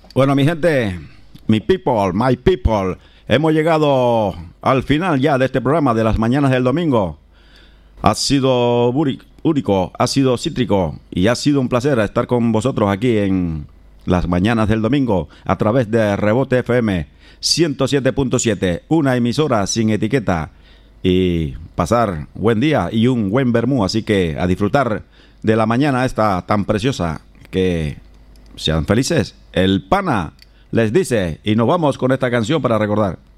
Bueno, mi gente, mi people, my people, hemos llegado al final ya de este programa de las mañanas del domingo. Ha sido único, ha sido cítrico y ha sido un placer estar con vosotros aquí en las mañanas del domingo a través de Rebote FM 107.7, una emisora sin etiqueta, y pasar buen día y un buen vermú. Así que a disfrutar de la mañana esta tan preciosa, que sean felices. El pana les dice, y nos vamos con esta canción para recordar.